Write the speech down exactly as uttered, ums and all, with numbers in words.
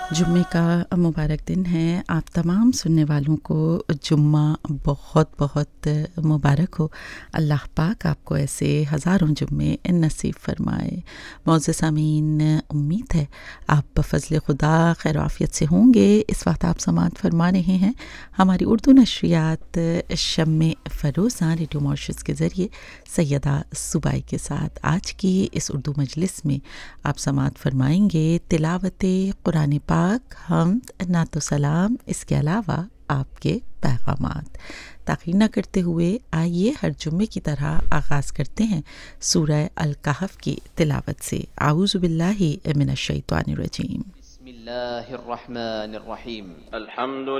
जुम्मे का मुबारक दिन है। आप तमाम सुनने वालों को जुम्मा बहुत बहुत मुबारक हो। अल्लाह पाक आपको ऐसे हज़ारों जुम्मे नसीब फरमाए। मौज़ूद सामीन, उम्मीद है आप फ़ज़ल खुदा खैर आफ़ियत से होंगे। इस वक्त आप समाअत फरमा रहे हैं हमारी उर्दू नशरियात शम्मे फ़रोज़ां रेडियो मॉरिशस के ज़रिए सैयदा सुबाई के साथ। आज की इस उर्दू मजलिस में आप समाअत फरमाएंगे तिलावत कुरान पाक, हम्द, नातो सलाम, इसके अलावा आपके पैगामात। ताख़ीर न करते हुए आइए हर जुम्मे की तरह आगाज़ करते हैं सूरह अल कहफ की तिलावत से। आऊज़ु बिल्लाहि मिनश शैतानिर रजीम। बिस्मिल्लाहिर रहमानिर रहीम।